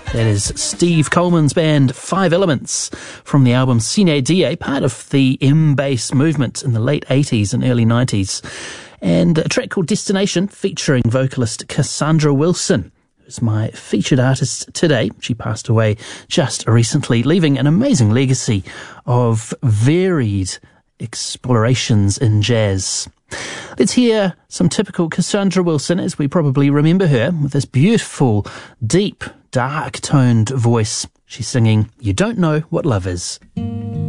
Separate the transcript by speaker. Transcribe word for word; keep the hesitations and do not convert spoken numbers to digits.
Speaker 1: That is Steve Coleman's band Five Elements from the album Sine Die, part of the M-Bass movement in the late eighties and early nineties. And a track called Destination featuring vocalist Cassandra Wilson, who's my featured artist today. She passed away just recently, leaving an amazing legacy of varied explorations in jazz. Let's hear some typical Cassandra Wilson as we probably remember her, with this beautiful, deep, dark-toned voice. She's singing You Don't Know What Love Is.